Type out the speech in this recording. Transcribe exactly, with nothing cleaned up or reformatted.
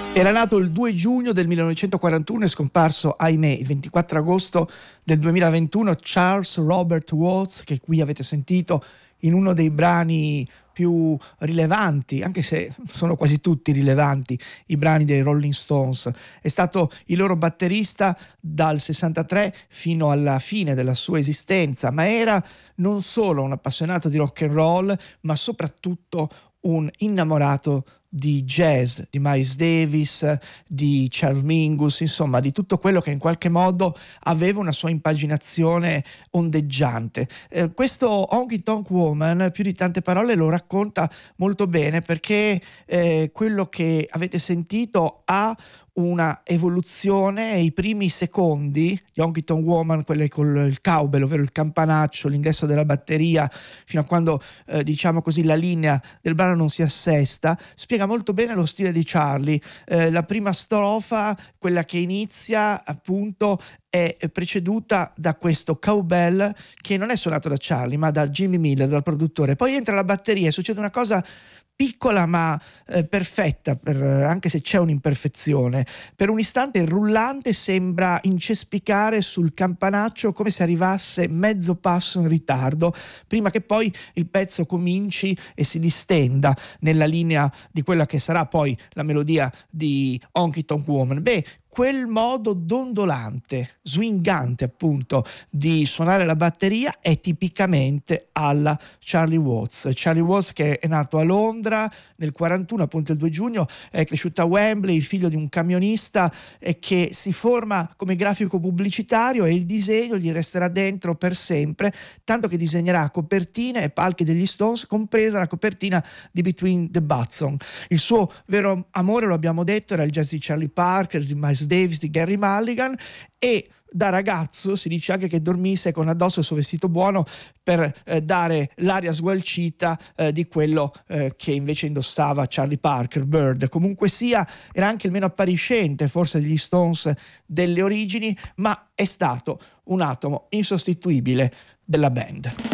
Era nato il due giugno del millenovecentoquarantuno e scomparso, ahimè, il ventiquattro agosto del duemilaventuno Charles Robert Watts, che qui avete sentito in uno dei brani più rilevanti, anche se sono quasi tutti rilevanti, i brani dei Rolling Stones. È stato il loro batterista dal sessantatré fino alla fine della sua esistenza, ma era non solo un appassionato di rock and roll, ma soprattutto un innamorato di jazz, di Miles Davis, di Charles Mingus, insomma di tutto quello che in qualche modo aveva una sua impaginazione ondeggiante. Eh, questo Honky Tonk Woman, più di tante parole, lo racconta molto bene, perché eh, quello che avete sentito ha una evoluzione. I primi secondi di Honky Tonk Woman, quelli con il cowbell, ovvero il campanaccio, l'ingresso della batteria, fino a quando eh, diciamo così la linea del brano non si assesta, spiega molto bene lo stile di Charlie. Eh, la prima strofa, quella che inizia appunto, è preceduta da questo cowbell che non è suonato da Charlie ma da Jimmy Miller, dal produttore. Poi entra la batteria e succede una cosa piccola ma eh, perfetta, per, anche se c'è un'imperfezione. Per un istante il rullante sembra incespicare sul campanaccio come se arrivasse mezzo passo in ritardo, prima che poi il pezzo cominci e si distenda nella linea di quella che sarà poi la melodia di Honky Tonk Woman. Beh, quel modo dondolante, swingante appunto di suonare la batteria è tipicamente alla Charlie Watts. Charlie Watts, che è nato a Londra nel quarantuno, appunto il due giugno, è cresciuto a Wembley, figlio di un camionista, e che si forma come grafico pubblicitario, e il disegno gli resterà dentro per sempre, tanto che disegnerà copertine e palchi degli Stones, compresa la copertina di Between the Button. Il suo vero amore, lo abbiamo detto, era il jazz di Charlie Parker, di Miles Davis, di Gary Mulligan, e da ragazzo si dice anche che dormisse con addosso il suo vestito buono per eh, dare l'aria sgualcita eh, di quello eh, che invece indossava Charlie Parker, Bird. Comunque sia, era anche il meno appariscente forse degli Stones delle origini, ma è stato un atomo insostituibile della band.